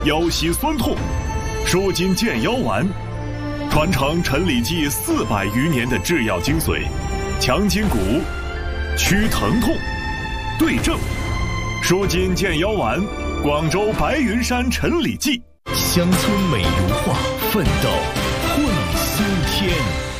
腰膝酸痛，舒筋健腰丸，传承陈李济400余年的制药精髓，强筋骨，祛疼痛，对症，舒筋健腰丸，广州白云山陈李济。 乡村美如画，奋斗会苏天。